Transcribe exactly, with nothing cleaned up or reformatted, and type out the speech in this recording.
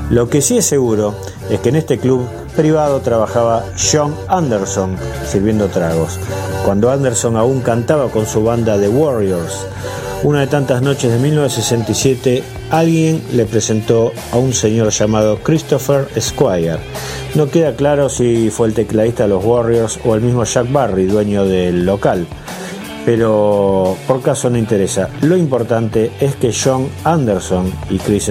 Lo que sí es seguro es que en este club privado trabajaba John Anderson sirviendo tragos, cuando Anderson aún cantaba con su banda The Warriors. Una de tantas noches de mil novecientos sesenta y siete, alguien le presentó a un señor llamado Christopher Squire. No queda claro si fue el tecladista de los Warriors o el mismo Jack Barry, dueño del local, pero por caso no interesa. Lo importante es que John Anderson y Chris